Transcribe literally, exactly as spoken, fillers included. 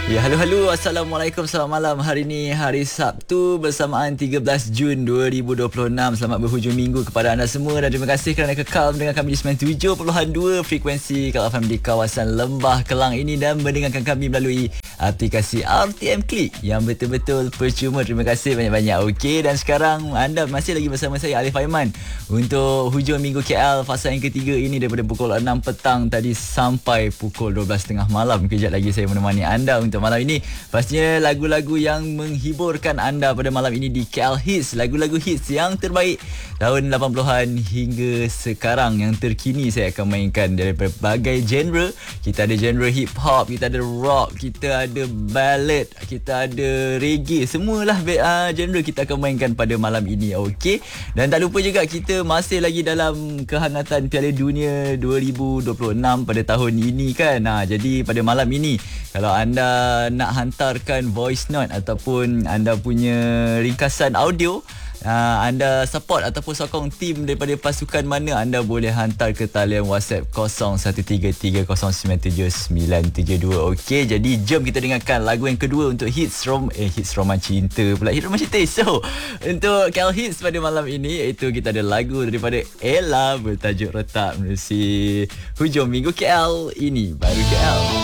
Ya, halo-halo. Assalamualaikum. Selamat malam. Hari ini hari Sabtu bersamaan tiga belas Jun dua ribu dua puluh enam. Selamat berhujung minggu kepada anda semua dan terima kasih kerana kekal dengan kami di sembilan puluh tujuh perpuluhan dua frekuensi Kal F M di kawasan Lembah Kelang ini dan mendengarkan kami melalui aplikasi R T M Click yang betul-betul percuma. Terima kasih banyak-banyak. Okey, dan sekarang anda masih lagi bersama saya Alif Aiman untuk hujung minggu K L fasa yang ketiga ini daripada pukul enam petang tadi sampai pukul dua belas tiga puluh malam. Kejap lagi saya menemani anda untuk malam ini. Pastinya lagu-lagu yang menghiburkan anda pada malam ini di K L Hits. Lagu-lagu hits yang terbaik tahun lapan puluhan hingga sekarang yang terkini saya akan mainkan dari berbagai genre. Kita ada genre hip hop, kita ada rock, kita ada ballad, kita ada reggae. Semualah uh, genre kita akan mainkan pada malam ini. Okey. Dan tak lupa juga kita masih lagi dalam kehangatan Piala Dunia dua ribu dua puluh enam pada tahun ini kan. Nah, jadi pada malam ini kalau anda nak hantarkan voice note ataupun anda punya ringkasan audio, Uh, anda support ataupun sokong tim daripada pasukan mana, anda boleh hantar ke talian WhatsApp kosong satu tiga tiga kosong sembilan tujuh sembilan tujuh dua. Okey, jadi jom kita dengarkan lagu yang kedua untuk hits rom eh hits roman cinta pula. Hits roman cinta. So, untuk K L Hits pada malam ini iaitu kita ada lagu daripada Ella bertajuk Retak menerusi hujung minggu K L ini. Baru K L.